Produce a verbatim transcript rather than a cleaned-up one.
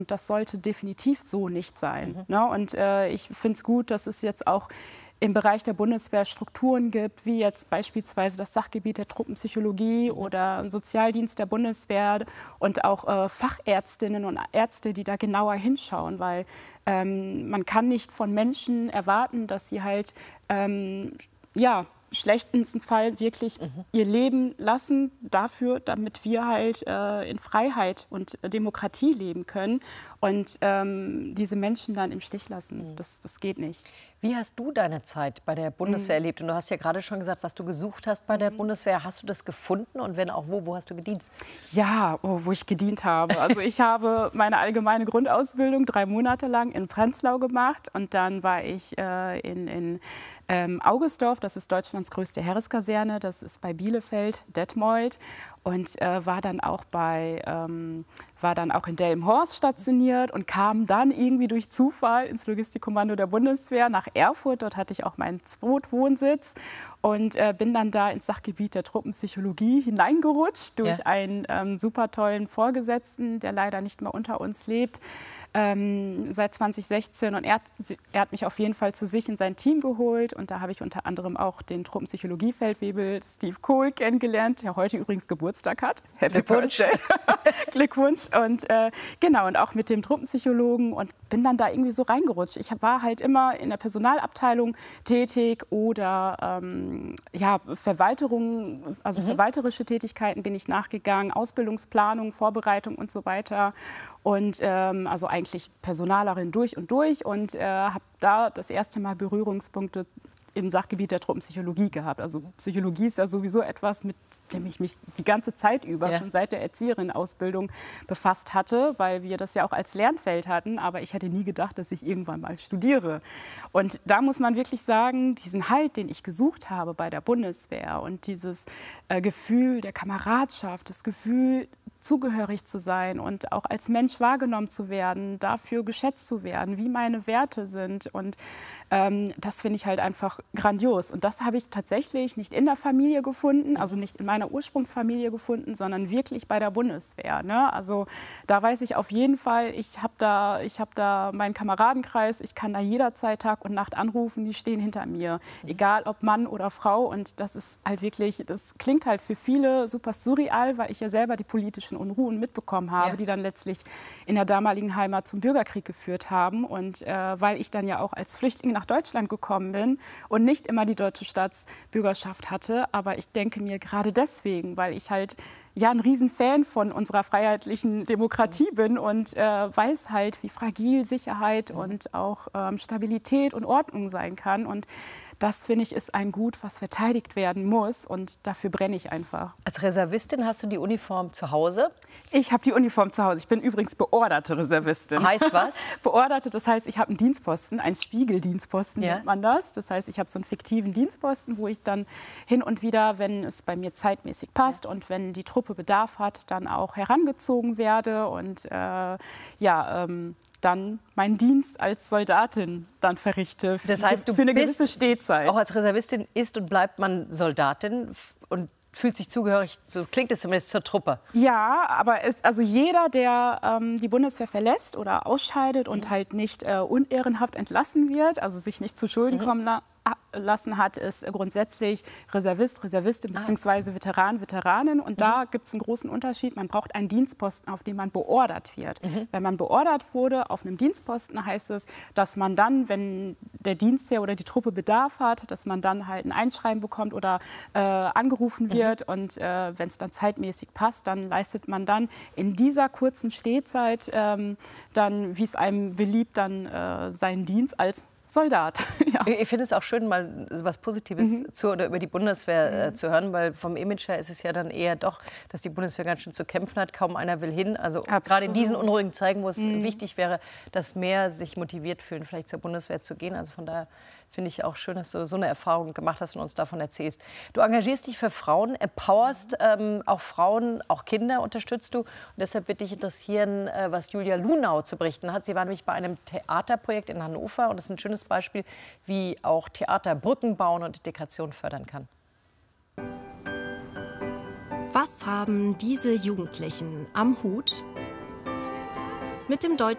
Das sollte definitiv so nicht sein. Mhm. Ne? Und äh, ich finde es gut, dass es jetzt auch im Bereich der Bundeswehr Strukturen gibt, wie jetzt beispielsweise das Sachgebiet der Truppenpsychologie Mhm. oder ein Sozialdienst der Bundeswehr und auch äh, Fachärztinnen und Ärzte, die da genauer hinschauen, weil ähm, man kann nicht von Menschen erwarten, dass sie halt ähm, ja schlechtesten Fall wirklich mhm. ihr Leben lassen dafür, damit wir halt äh, in Freiheit und Demokratie leben können und ähm, diese Menschen dann im Stich lassen. Mhm. Das, das geht nicht. Wie hast du deine Zeit bei der Bundeswehr mhm. erlebt? Und du hast ja gerade schon gesagt, was du gesucht hast bei der mhm. Bundeswehr. Hast du das gefunden? Und wenn auch, wo? Wo hast du gedient? Ja, oh, wo ich gedient habe. Also ich habe meine allgemeine Grundausbildung drei Monate lang in Prenzlau gemacht. Und dann war ich äh, in, in ähm, Augustdorf, das ist Deutschlands größte Heereskaserne. Das ist bei Bielefeld, Detmold. Und äh, war dann auch bei ähm, war dann auch in Delmenhorst stationiert und kam dann irgendwie durch Zufall ins Logistikkommando der Bundeswehr nach Erfurt. Dort hatte ich auch meinen Zweitwohnsitz und äh, bin dann da ins Sachgebiet der Truppenpsychologie hineingerutscht durch ja. einen ähm, super tollen Vorgesetzten, der leider nicht mehr unter uns lebt. Ähm, seit zwanzig sechzehn und er, er hat mich auf jeden Fall zu sich in sein Team geholt und da habe ich unter anderem auch den Truppenpsychologie-Feldwebel Steve Kohl kennengelernt, der heute übrigens Geburtstag hat. Happy Birthday. Glückwunsch. Und äh, genau, und auch mit dem Truppenpsychologen und bin dann da irgendwie so reingerutscht. Ich war halt immer in der Personalabteilung tätig oder ähm, ja, Verwalterung, also mhm. verwalterische Tätigkeiten bin ich nachgegangen, Ausbildungsplanung, Vorbereitung und so weiter. Und ähm, also eigentlich Personalerin durch und durch und äh, habe da das erste Mal Berührungspunkte im Sachgebiet der Truppenpsychologie gehabt. Also Psychologie ist ja sowieso etwas, mit dem ich mich die ganze Zeit über, ja. schon seit der Erzieherinnenausbildung befasst hatte, weil wir das ja auch als Lernfeld hatten. Aber ich hätte nie gedacht, dass ich irgendwann mal studiere. Und da muss man wirklich sagen, diesen Halt, den ich gesucht habe bei der Bundeswehr und dieses äh, Gefühl der Kameradschaft, das Gefühl, zugehörig zu sein und auch als Mensch wahrgenommen zu werden, dafür geschätzt zu werden, wie meine Werte sind. Und ähm, das finde ich halt einfach grandios. Und das habe ich tatsächlich nicht in der Familie gefunden, also nicht in meiner Ursprungsfamilie gefunden, sondern wirklich bei der Bundeswehr. Ne? Also da weiß ich auf jeden Fall, ich habe da, ich hab da meinen Kameradenkreis, ich kann da jederzeit Tag und Nacht anrufen, die stehen hinter mir. Egal ob Mann oder Frau. Und das ist halt wirklich, das klingt halt für viele super surreal, weil ich ja selber die politische Unruhen mitbekommen habe, ja. die dann letztlich in der damaligen Heimat zum Bürgerkrieg geführt haben. Und äh, weil ich dann ja auch als Flüchtling nach Deutschland gekommen bin und nicht immer die deutsche Staatsbürgerschaft hatte. Aber ich denke mir gerade deswegen, weil ich halt ja ein Riesenfan von unserer freiheitlichen Demokratie bin und äh, weiß halt, wie fragil Sicherheit mhm. und auch ähm, Stabilität und Ordnung sein kann. Und das, finde ich, ist ein Gut, was verteidigt werden muss. Und dafür brenne ich einfach. Als Reservistin hast du die Uniform zu Hause? Ich habe die Uniform zu Hause. Ich bin übrigens beorderte Reservistin. Heißt was? Beorderte, das heißt, ich habe einen Dienstposten, einen Spiegeldienstposten ja. nennt man das. Das heißt, ich habe so einen fiktiven Dienstposten, wo ich dann hin und wieder, wenn es bei mir zeitmäßig passt ja. und wenn die Truppe Bedarf hat, dann auch herangezogen werde und äh, ja, ähm, dann meinen Dienst als Soldatin dann verrichte. Das heißt, du für eine bist gewisse Stehzeit. Auch als Reservistin ist und bleibt man Soldatin und fühlt sich zugehörig, so klingt es zumindest, zur Truppe. Ja, aber es, also jeder, der ähm, die Bundeswehr verlässt oder ausscheidet mhm. und halt nicht äh, unehrenhaft entlassen wird, also sich nicht zu Schulden mhm. kommen la lassen hat, ist grundsätzlich Reservist, Reservistin bzw. Veteran, Veteranin. Und mhm. da gibt es einen großen Unterschied. Man braucht einen Dienstposten, auf den man beordert wird. Mhm. Wenn man beordert wurde auf einem Dienstposten, heißt es, dass man dann, wenn der Dienstherr oder die Truppe Bedarf hat, dass man dann halt ein Einschreiben bekommt oder äh, angerufen wird. Mhm. Und äh, wenn es dann zeitmäßig passt, dann leistet man dann in dieser kurzen Stehzeit ähm, dann, wie es einem beliebt, dann äh, seinen Dienst als Soldat. Ja. Ich finde es auch schön, mal was Positives mhm. zu oder über die Bundeswehr äh, zu hören, weil vom Image her ist es ja dann eher doch, dass die Bundeswehr ganz schön zu kämpfen hat. Kaum einer will hin. Also gerade in diesen unruhigen Zeiten, wo es mhm. wichtig wäre, dass mehr sich motiviert fühlen, vielleicht zur Bundeswehr zu gehen. Also von daher finde ich auch schön, dass du so eine Erfahrung gemacht hast und uns davon erzählst. Du engagierst dich für Frauen, empowerst ähm, auch Frauen, auch Kinder unterstützt du. Und deshalb wird dich interessieren, äh, was Julia Lunau zu berichten hat. Sie war nämlich bei einem Theaterprojekt in Hannover und das ist ein schönes Beispiel, wie auch Theater Brücken bauen und Integration fördern kann. Was haben diese Jugendlichen am Hut? Mit dem Deutschen